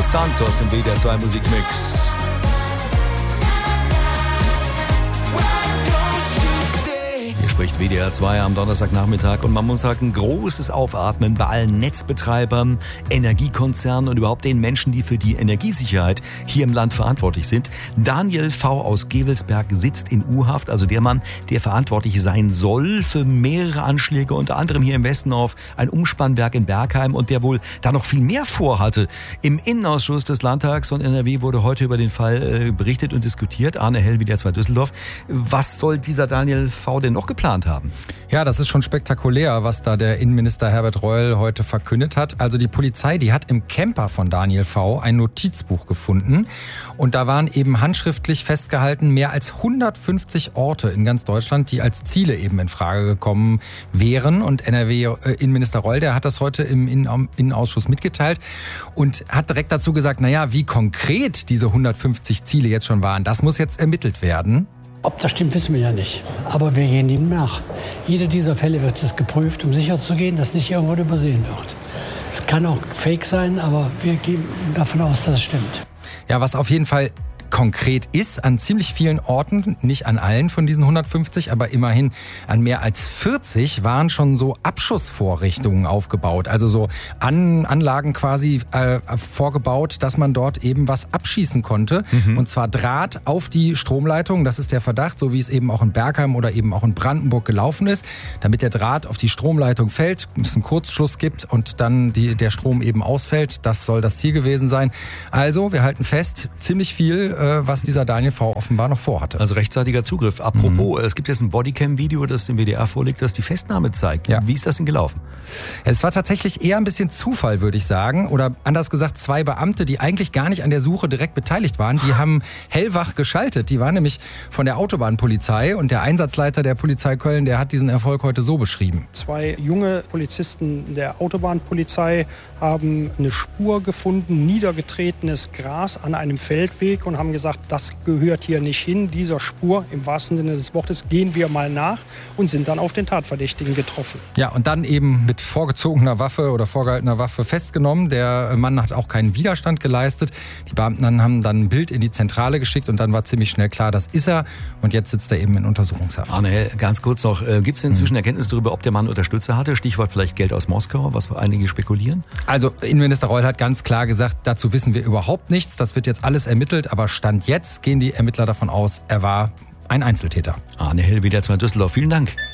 Los Santos im WDR 2 Musikmix. Hier spricht WDR 2 am Donnerstagnachmittag und man muss sagen, großes Aufatmen bei allen Netzbetreibern, Energiekonzernen und überhaupt den Menschen, die für die Energiesicherheit hier im Land verantwortlich sind. Daniel V. aus Gevelsberg sitzt in U-Haft, also der Mann, der verantwortlich sein soll für mehrere Anschläge, unter anderem hier im Westen auf ein Umspannwerk in Bergheim und der wohl da noch viel mehr vorhatte. Im Innenausschuss des Landtags von NRW wurde heute über den Fall berichtet und diskutiert. Arne Hell, WDR 2 Düsseldorf. Was soll dieser Daniel V. denn noch geplant haben? Ja, das ist schon spektakulär, was da der Innenminister Herbert Reul heute verkündet hat. Also die Polizei, die hat im Camper von Daniel V. ein Notizbuch gefunden. Und da waren eben handschriftlich festgehalten mehr als 150 Orte in ganz Deutschland, die als Ziele eben in Frage gekommen wären. Und NRW-Innenminister Reul, der hat das heute im Innenausschuss mitgeteilt und hat direkt dazu gesagt, naja, wie konkret diese 150 Ziele jetzt schon waren, das muss jetzt ermittelt werden. Ob das stimmt, wissen wir ja nicht. Aber wir gehen ihm nach. Jeder dieser Fälle wird jetzt geprüft, um sicherzugehen, dass nicht irgendwo übersehen wird. Es kann auch fake sein, aber wir gehen davon aus, dass es stimmt. Ja, was auf jeden Fall konkret ist, an ziemlich vielen Orten, nicht an allen von diesen 150, aber immerhin an mehr als 40 waren schon so Abschussvorrichtungen aufgebaut. Also so Anlagen quasi vorgebaut, dass man dort eben was abschießen konnte. Und zwar Draht auf die Stromleitung. Das ist der Verdacht, so wie es eben auch in Bergheim oder eben auch in Brandenburg gelaufen ist. Damit der Draht auf die Stromleitung fällt, es einen Kurzschluss gibt und dann der Strom eben ausfällt. Das soll das Ziel gewesen sein. Also, wir halten fest, ziemlich viel, was dieser Daniel V. offenbar noch vorhatte. Also rechtzeitiger Zugriff. Apropos, es gibt jetzt ein Bodycam-Video, das dem WDR vorliegt, das die Festnahme zeigt. Ja. Wie ist das denn gelaufen? Es war tatsächlich eher ein bisschen Zufall, würde ich sagen. Oder anders gesagt, 2 Beamte, die eigentlich gar nicht an der Suche direkt beteiligt waren, die haben hellwach geschaltet. Die waren nämlich von der Autobahnpolizei und der Einsatzleiter der Polizei Köln, der hat diesen Erfolg heute so beschrieben. 2 junge Polizisten der Autobahnpolizei haben eine Spur gefunden, niedergetretenes Gras an einem Feldweg und haben gesagt, das gehört hier nicht hin. Dieser Spur, im wahrsten Sinne des Wortes, gehen wir mal nach und sind dann auf den Tatverdächtigen getroffen. Ja, und dann eben mit vorgezogener Waffe oder vorgehaltener Waffe festgenommen. Der Mann hat auch keinen Widerstand geleistet. Die Beamten haben dann ein Bild in die Zentrale geschickt und dann war ziemlich schnell klar, das ist er. Und jetzt sitzt er eben in Untersuchungshaft. Arne, ganz kurz noch, gibt es inzwischen Erkenntnisse darüber, ob der Mann Unterstützer hatte? Stichwort vielleicht Geld aus Moskau, was einige spekulieren? Also Innenminister Reul hat ganz klar gesagt, dazu wissen wir überhaupt nichts. Das wird jetzt alles ermittelt, aber Stand jetzt gehen die Ermittler davon aus, er war ein Einzeltäter. Arne Hell, WDR 2 Düsseldorf. Vielen Dank.